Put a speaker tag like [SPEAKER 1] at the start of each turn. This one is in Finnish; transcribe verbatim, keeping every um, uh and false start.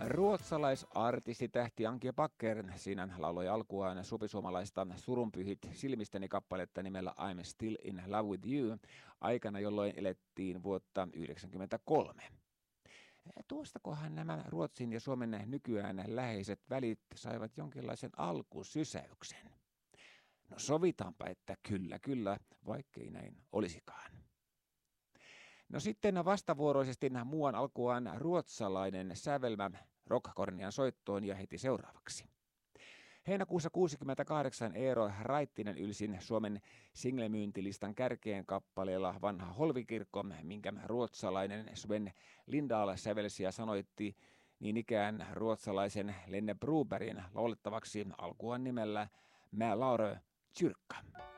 [SPEAKER 1] Ruotsalaisartistitähti Ankie Backer siinä lauloi alkuaan supisuomalaista surunpyhit silmistäni kappaletta nimellä I'm Still in Love with You, aikana jolloin elettiin vuotta yhdeksänkymmentäkolme. Tuostakohan nämä Ruotsin ja Suomen nykyään läheiset välit saivat jonkinlaisen alkusysäyksen? No sovitaanpa, että kyllä, kyllä, vaikkei näin olisikaan. No sitten vastavuoroisesti muuan alkuaan ruotsalainen sävelmä rockkornian soittoon ja heti seuraavaksi. Heinäkuussa kuusikymmentäkahdeksan Eero Raittinen ylsin Suomen singlemyyntilistan kärkeen kappaleella Vanha Holvikirkko, minkä ruotsalainen Sven Lindahl sävelsi ja sanoitti niin ikään ruotsalaisen Lenne Brobergin laulettavaksi alkuaan nimellä Mä Laure Kyrka.